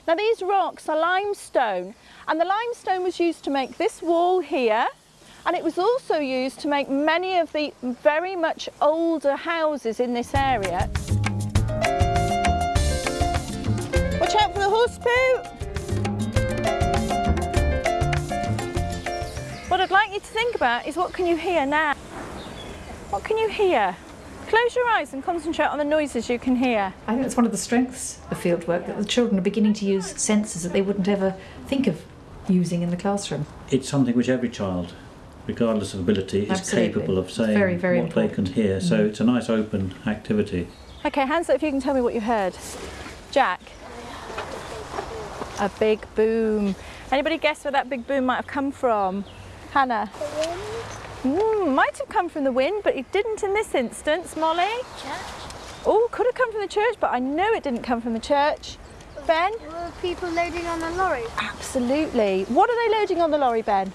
Now these rocks are limestone, and the limestone was used to make this wall here, and it was also used to make many of the very much older houses in this area. Watch out for the horse poo! What I'd like you to think about is, what can you hear now? What can you hear? Close your eyes and concentrate on the noises you can hear. I think that's one of the strengths of fieldwork, that the children are beginning to use senses that they wouldn't ever think of using in the classroom. It's something which every child, regardless of ability, is capable of saying very, very what they can hear. So it's a nice open activity. Okay, hands up if you can tell me what you heard. Jack? A big boom. Anybody guess where that big boom might have come from? Hannah? The wind. Might have come from the wind, but it didn't in this instance. Molly? Church. Oh, could have come from the church, but I know it didn't come from the church. Ben? Were people loading on the lorry? Absolutely. What are they loading on the lorry, Ben?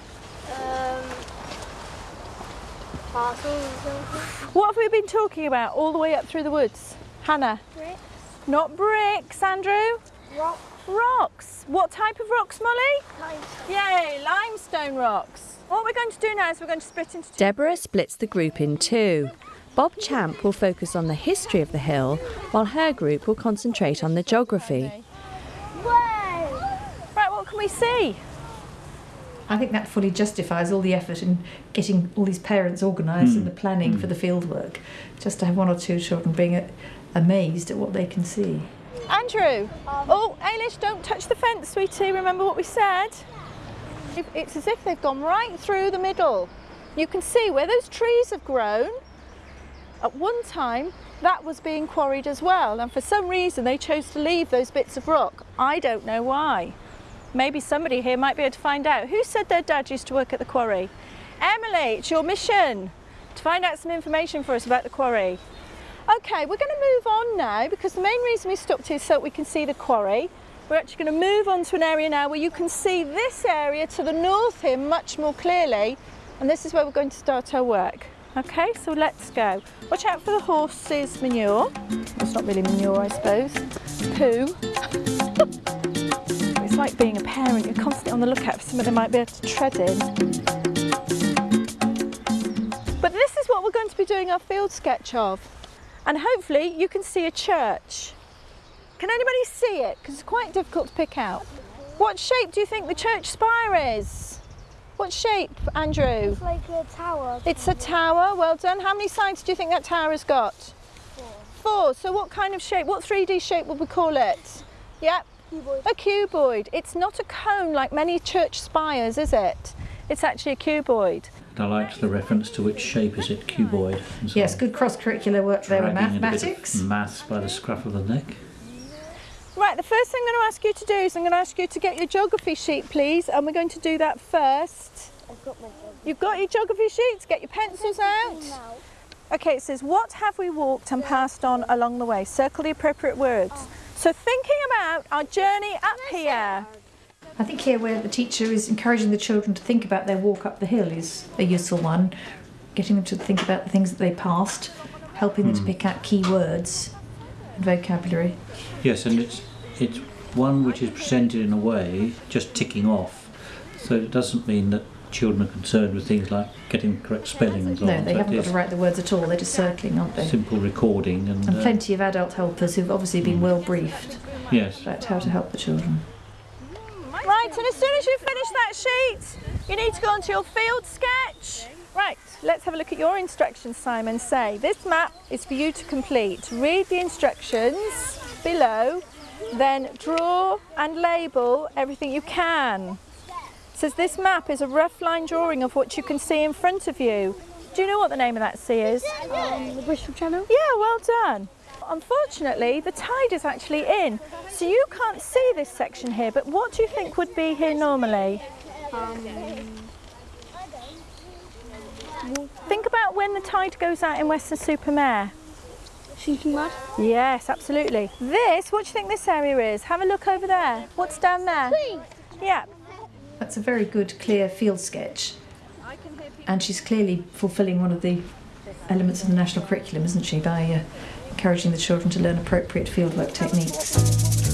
Parcels or something. What have we been talking about all the way up through the woods? Hannah? Bricks. Not bricks, Andrew? Rock. Rocks. What type of rocks, Molly? Limestone. Yay, limestone rocks. What we're going to do now is we're going to split into two. Deborah splits the group in two. Bob Champ will focus on the history of the hill, while her group will concentrate on the geography. Whoa! Right, what can we see? I think that fully justifies all the effort in getting all these parents organised and the planning for the fieldwork, just to have one or two children being amazed at what they can see. Andrew? Oh, Ailish, don't touch the fence, sweetie. Remember what we said? It's as if they've gone right through the middle. You can see where those trees have grown. At one time, that was being quarried as well, and for some reason they chose to leave those bits of rock. I don't know why. Maybe somebody here might be able to find out. Who said their dad used to work at the quarry? Emily, it's your mission to find out some information for us about the quarry. Okay, we're going to move on now, because the main reason we stopped here is so that we can see the quarry. We're actually going to move on to an area now where you can see this area to the north here much more clearly, and this is where we're going to start our work. Okay, so let's go. Watch out for the horse's manure. It's not really manure, I suppose. Poo. It's like being a parent, you're constantly on the lookout for something they might be able to tread in. But this is what we're going to be doing our field sketch of. And hopefully you can see a church. Can anybody see it? Because it's quite difficult to pick out. What shape do you think the church spire is? What shape, Andrew? It's like a tower. It's a tower, well done. How many sides do you think that tower has got? 4. 4, so what kind of shape, what 3D shape would we call it? Yep, Cuboid. a cuboid. It's not a cone like many church spires, is it? It's actually a cuboid. I liked the reference to which shape is it, cuboid. And so Yes, good cross-curricular work there with dragging in a bit mathematics. of maths by the scruff of the neck. Right, the first thing I'm going to ask you to do is I'm going to ask you to get your geography sheet, please, and we're going to do that first. I've got my geography. You've got your geography sheets, get your pencils out. Now. Okay, it says, what have we walked and passed on along the way? Circle the appropriate words. So thinking about our journey up here. I think here where the teacher is encouraging the children to think about their walk up the hill is a useful one. Getting them to think about the things that they passed, helping them to pick out key words and vocabulary. Yes, and it's one which is presented in a way, just ticking off. So it doesn't mean that children are concerned with things like getting the correct spelling and so on. No, they haven't got to write the words at all, they're just circling, aren't they? Simple recording and plenty of adult helpers who've obviously been well briefed yes. about how to help the children. Right, and as soon as you finish that sheet, you need to go onto your field sketch. Right, let's have a look at your instructions, Simon. Say, this map is for you to complete. Read the instructions below, then draw and label everything you can. It says this map is a rough line drawing of what you can see in front of you. Do you know what the name of that sea is? The Bristol Channel. Yeah, well done. Unfortunately, the tide is actually in, so you can't see this section here, but what do you think would be here normally? Think about when the tide goes out in Weston-super-Mare. Sinking mud. Yes, absolutely. This, what do you think this area is? Have a look over there. What's down there? Yeah. That's a very good, clear field sketch. And she's clearly fulfilling one of the elements of the national curriculum, isn't she, by encouraging the children to learn appropriate fieldwork techniques.